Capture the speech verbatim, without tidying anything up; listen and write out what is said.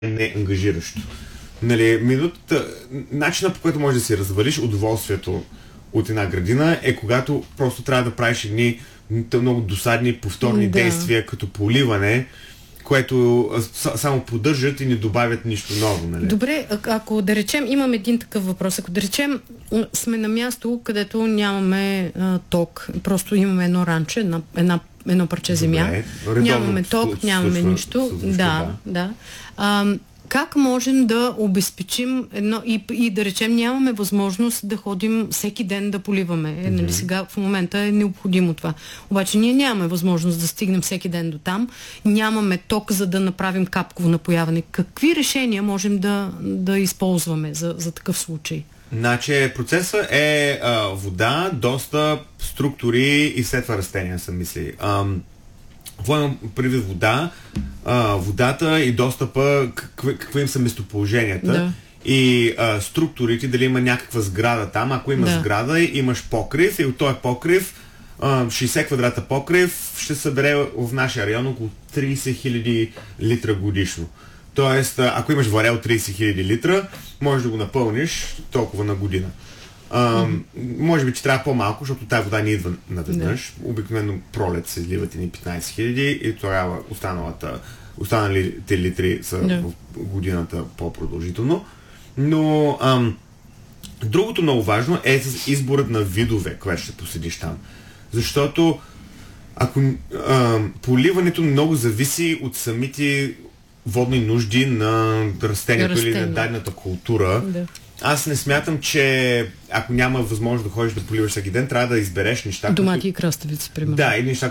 не ангажиращо. Нали, минутата, начинът, по който можеш да си развалиш удоволствието от една градина е когато просто трябва да правиш едни много досадни повторни да. действия, като поливане, което само поддържат и не добавят нищо ново. Нали? Добре, а- ако да речем, имам един такъв въпрос. Ако да речем, сме на място, където нямаме а, ток, просто имаме едно ранче, една, една, едно парче земя, Добре, нямаме ток, случва, нямаме случва, нищо. случва, да, да. да. А, как можем да обезпечим едно и, и да речем нямаме възможност да ходим всеки ден да поливаме. Е, нали, Mm-hmm. сега в момента е необходимо това. Обаче ние нямаме възможност да стигнем всеки ден до там. Нямаме ток, за да направим капково напояване. Какви решения можем да, да използваме за, за такъв случай? Значи процесът е а, вода, достъп, структури и след това растения, съм мисли. Ам, Какво имам предвид вода, а, водата и достъпа, какви, какви им са местоположенията Да. и а, структурите, дали има някаква сграда там. Ако има Да. сграда, имаш покрив и от този покрив, а, шейсет квадрата покрив, ще събере в нашия район около трийсет хиляди литра годишно. Тоест, а, ако имаш варел трийсет хиляди литра, можеш да го напълниш толкова на година. Uh, mm-hmm. Може би, че трябва по-малко, защото тази вода не идва наведнъж. Yeah. Обикновено пролет се изливат едни петнайсет хиляди и тогава останалата, останалите литри са yeah. в годината по-продължително. Но ам, другото много важно е с изборът на видове, което ще поседиш там. Защото ако ам, поливането много зависи от самите водни нужди на растението или на дадената култура. Да. Аз не смятам, че ако няма възможност да ходиш да поливаш всеки ден, трябва да избереш неща. Домати които... и краставици, примерно. Да, и неща,